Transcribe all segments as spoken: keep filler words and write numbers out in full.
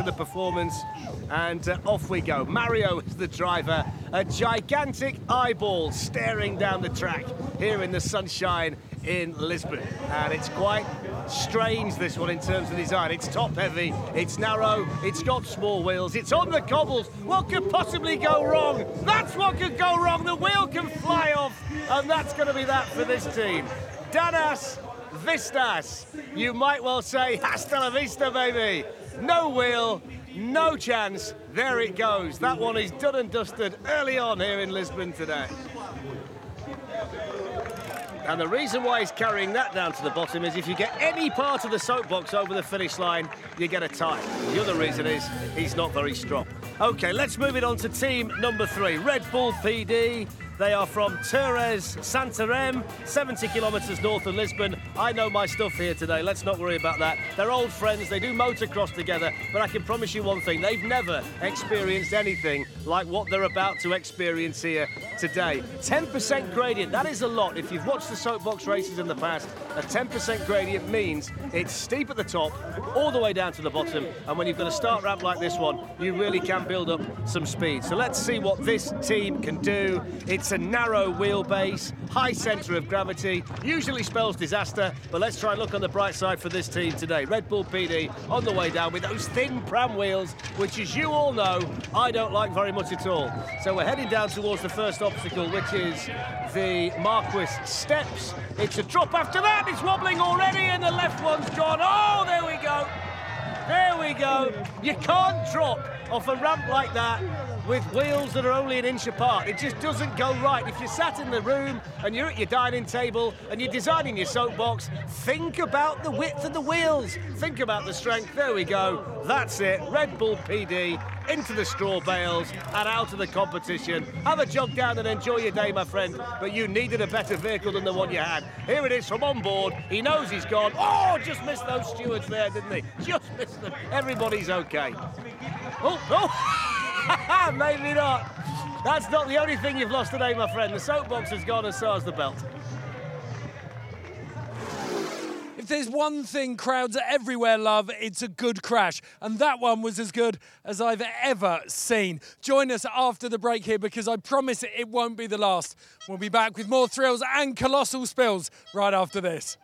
the performance, and uh, off we go. Mario is the driver, a gigantic eyeball staring down the track here in the sunshine in Lisbon, and it's quite strange, this one, in terms of design. It's top heavy, it's narrow, it's got small wheels, it's on the cobbles. What could possibly go wrong? That's what could go wrong. The wheel can fly off, and that's going to be that for this team. Danas Vistas, you might well say hasta la vista, baby. No wheel, no chance. There it goes. That one is done and dusted early on here in Lisbon today. And the reason why he's carrying that down to the bottom is if you get any part of the soapbox over the finish line, you get a tie. The other reason is he's not very strong. OK, let's move it on to team number three, Red Bull P D. They are from Torres Santarém, seventy kilometres north of Lisbon. I know my stuff here today, let's not worry about that. They're old friends, they do motocross together, but I can promise you one thing, they've never experienced anything like what they're about to experience here today. ten percent gradient, that is a lot. If you've watched the soapbox races in the past, a ten percent gradient means it's steep at the top, all the way down to the bottom, and when you've got a start ramp like this one, you really can build up some speed. So let's see what this team can do. It's a narrow wheelbase, high centre of gravity, usually spells disaster, but let's try and look on the bright side for this team today. Red Bull P D on the way down with those thin pram wheels, which, as you all know, I don't like very much at all. So we're heading down towards the first obstacle, which is the Marquis Steps. It's a drop after that, it's wobbling already, and the left one's gone. Oh, there we go. There we go. You can't drop off a ramp like that with wheels that are only an inch apart. It just doesn't go right. If you're sat in the room and you're at your dining table and you're designing your soapbox, think about the width of the wheels. Think about the strength. There we go. That's it. Red Bull P D into the straw bales and out of the competition. Have a jog down and enjoy your day, my friend, but you needed a better vehicle than the one you had. Here it is from on board. He knows he's gone. Oh, just missed those stewards there, didn't he? Just missed them. Everybody's okay. Oh, oh. Maybe not. That's not the only thing you've lost today, my friend. The soapbox has gone, and so has the belt. If there's one thing crowds everywhere love, it's a good crash. And that one was as good as I've ever seen. Join us after the break here, because I promise it won't be the last. We'll be back with more thrills and colossal spills right after this.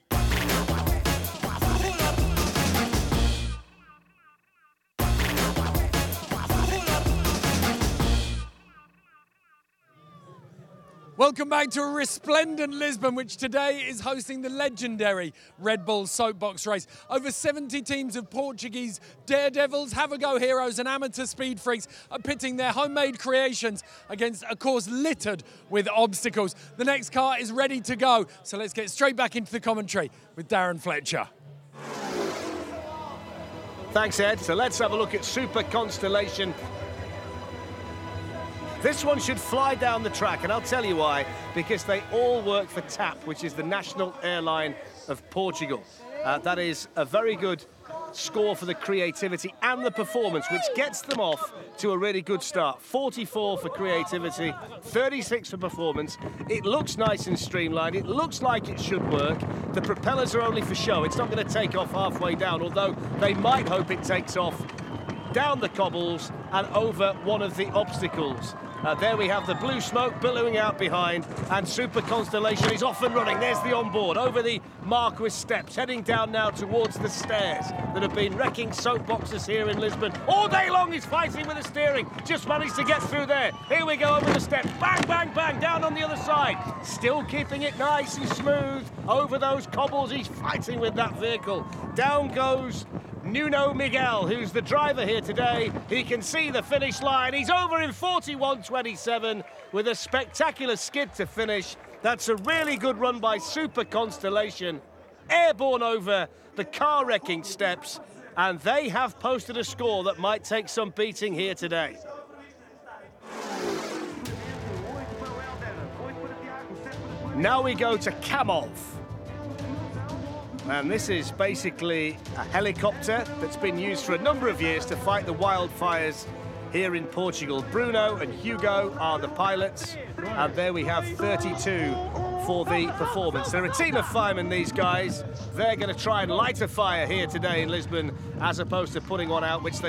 Welcome back to a resplendent Lisbon, which today is hosting the legendary Red Bull Soapbox Race. Over seventy teams of Portuguese daredevils, have-a-go heroes and amateur speed freaks are pitting their homemade creations against a course littered with obstacles. The next car is ready to go, so let's get straight back into the commentary with Darren Fletcher. Thanks, Ed. So let's have a look at Super Constellation. This one should fly down the track, and I'll tell you why. Because they all work for TAP, which is the national airline of Portugal. Uh, that is a very good score for the creativity and the performance, which gets them off to a really good start. forty-four for creativity, thirty-six for performance. It looks nice and streamlined. It looks like it should work. The propellers are only for show. It's not going to take off halfway down, although they might hope it takes off down the cobbles and over one of the obstacles. Uh, there we have the blue smoke billowing out behind, and Super Constellation is off and running. There's the onboard over the Marquis Steps, heading down now towards the stairs that have been wrecking soapboxes here in Lisbon. All day long he's fighting with the steering, just managed to get through there. Here we go over the steps, bang, bang, bang, down on the other side. Still keeping it nice and smooth over those cobbles. He's fighting with that vehicle. Down goes Nuno Miguel, who's the driver here today. He can see the finish line. He's over in forty-one twenty-seven with a spectacular skid to finish. That's a really good run by Super Constellation. Airborne over the car-wrecking steps, and they have posted a score that might take some beating here today. Now we go to Kamov. And this is basically a helicopter that's been used for a number of years to fight the wildfires here in Portugal. Bruno and Hugo are the pilots, and there we have thirty-two for the performance. They're a team of firemen, these guys. They're going to try and light a fire here today in Lisbon, as opposed to putting one out, which they